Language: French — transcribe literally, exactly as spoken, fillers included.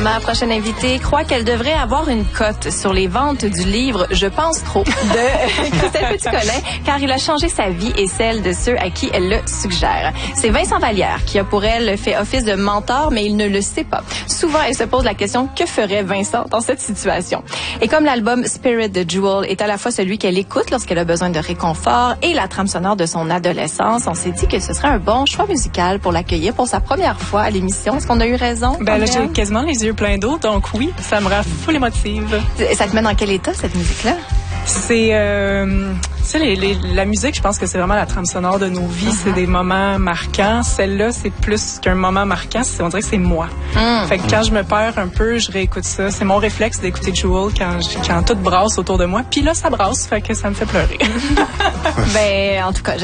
Ma prochaine invitée croit qu'elle devrait avoir une cote sur les ventes du livre « Je pense trop » de Christelle Petit-Colin, car il a changé sa vie et celle de ceux à qui elle le suggère. C'est Vincent Vallière qui a pour elle fait office de mentor, mais il ne le sait pas. Souvent, elle se pose la question « Que ferait Vincent dans cette situation ?» Et comme l'album Spirit de Jewel est à la fois celui qu'elle écoute lorsqu'elle a besoin de réconfort et la trame sonore de son adolescence, on s'est dit que ce serait un bon choix musical pour l'accueillir pour sa première fois à l'émission. Est-ce qu'on a eu raison? Ben là, j'ai quasiment les yeux pleins d'eau, donc oui, ça me rend full émotive. Ça te met dans quel état, cette musique-là? C'est, euh, tu sais, les, les, la musique, je pense que c'est vraiment la trame sonore de nos vies. Uh-huh. C'est des moments marquants. Celle-là, c'est plus qu'un moment marquant. C'est, on dirait que c'est moi. Mm. Fait que quand je me perds un peu, je réécoute ça. C'est mon réflexe d'écouter Jewel quand, quand tout brasse autour de moi. Puis là, ça brasse, fait que ça me fait pleurer. Ben, en tout cas,